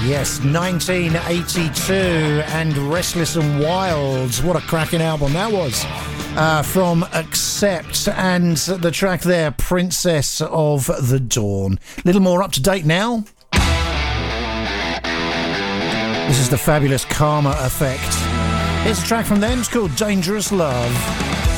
Yes, 1982 and Restless and Wild. What a cracking album that was. From Accept, and the track there, Princess of the Dawn. Little more up to date now. This is the fabulous Karma Effect. Here's a track from them, it's called Dangerous Love.